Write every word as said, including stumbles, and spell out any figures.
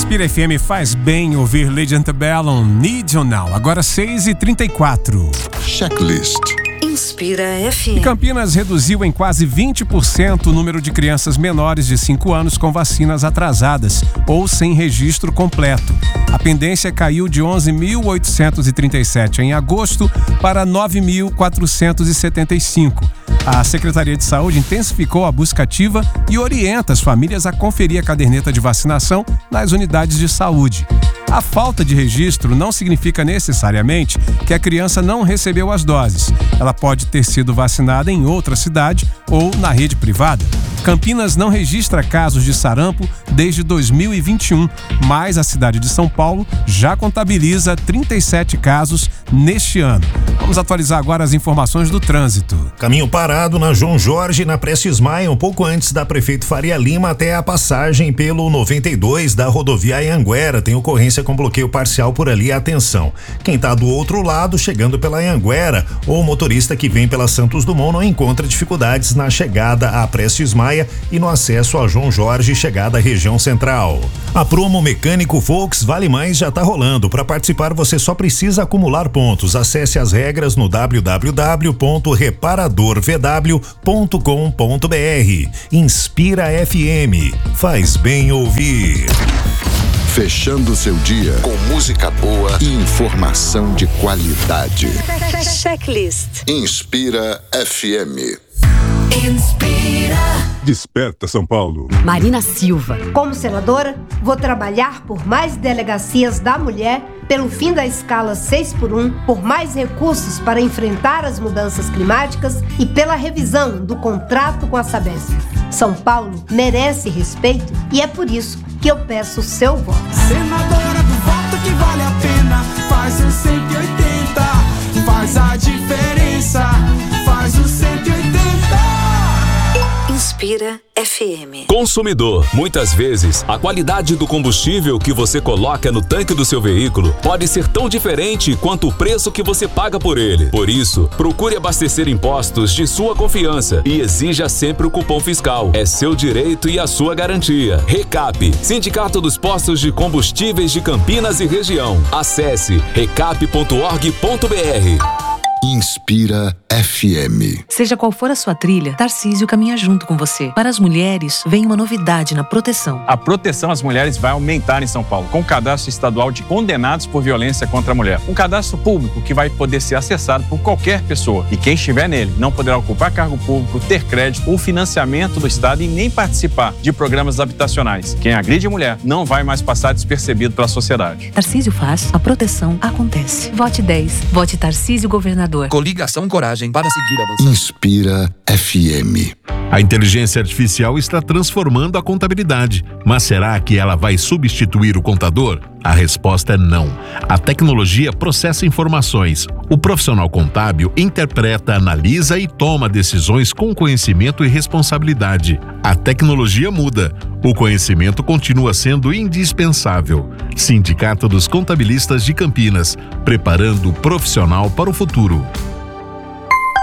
Inspira F M, faz bem ouvir Lady Antebellum, Need You Now. Agora seis e trinta e quatro. Checklist. Inspira F M. E Campinas reduziu em quase vinte por cento o número de crianças menores de cinco anos com vacinas atrasadas ou sem registro completo. A pendência caiu de onze mil oitocentos e trinta e sete em agosto para nove mil quatrocentos e setenta e cinco. A Secretaria de Saúde intensificou a busca ativa e orienta as famílias a conferir a caderneta de vacinação nas unidades de saúde. A falta de registro não significa necessariamente que a criança não recebeu as doses. Ela pode ter sido vacinada em outra cidade ou na rede privada. Campinas não registra casos de sarampo desde dois mil e vinte e um, mas a cidade de São Paulo já contabiliza trinta e sete casos neste ano. Vamos atualizar agora as informações do trânsito. Caminho parado na João Jorge, na Prestes Maia, um pouco antes da Prefeito Faria Lima até a passagem pelo noventa e dois da rodovia Anhanguera. Tem ocorrência com bloqueio parcial por ali, atenção. Quem está do outro lado, chegando pela Anhanguera, ou o motorista que vem pela Santos Dumont não encontra dificuldades na chegada a Prestes Maia e no acesso a João Jorge, chegada à região central. A promo Mecânico Volks Vale Mais já está rolando. Para participar, você só precisa acumular pontos. Acesse as regras no w w w ponto reparador v w ponto com ponto b r. Inspira F M. Faz bem ouvir. Fechando seu dia com música boa e informação de qualidade. Checklist. Inspira F M. Inspira. Desperta São Paulo. Marina Silva. Como senadora, vou trabalhar por mais delegacias da mulher, pelo fim da escala seis por um, por mais recursos para enfrentar as mudanças climáticas e pela revisão do contrato com a Sabesp. São Paulo merece respeito e é por isso que eu peço o seu voto. Senadora do voto que vale a pena, faz o cento e oitenta, faz a diferença, faz o cento e oitenta. Inspira F M. Consumidor, muitas vezes a qualidade do combustível que você coloca no tanque do seu veículo pode ser tão diferente quanto o preço que você paga por ele. Por isso, procure abastecer em postos de sua confiança e exija sempre o cupom fiscal. É seu direito e a sua garantia. Recap, Sindicato dos Postos de Combustíveis de Campinas e Região. Acesse recap ponto org ponto b r. Inspira F M. Seja qual for a sua trilha, Tarcísio caminha junto com você. Para as mulheres, vem uma novidade na proteção. A proteção às mulheres vai aumentar em São Paulo, com o cadastro estadual de condenados por violência contra a mulher. Um cadastro público que vai poder ser acessado por qualquer pessoa. E quem estiver nele não poderá ocupar cargo público, ter crédito ou financiamento do Estado e nem participar de programas habitacionais. Quem agride a mulher não vai mais passar despercebido pela sociedade. Tarcísio faz, a proteção acontece. Vote dez. Vote Tarcísio Governador. Coligação Coragem para seguir avançando. Inspira F M. A inteligência artificial está transformando a contabilidade, mas será que ela vai substituir o contador? A resposta é não. A tecnologia processa informações. O profissional contábil interpreta, analisa e toma decisões com conhecimento e responsabilidade. A tecnologia muda. O conhecimento continua sendo indispensável. Sindicato dos Contabilistas de Campinas, preparando o profissional para o futuro.